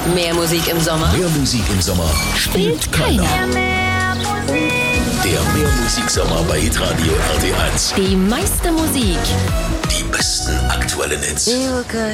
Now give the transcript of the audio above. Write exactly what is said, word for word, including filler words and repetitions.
Mehr Musik im Sommer. Mehr Musik im Sommer Spielt keiner. Der Mehrmusiksommer bei Hitradio R T eins. Die meiste Musik. Die besten aktuellen Hits.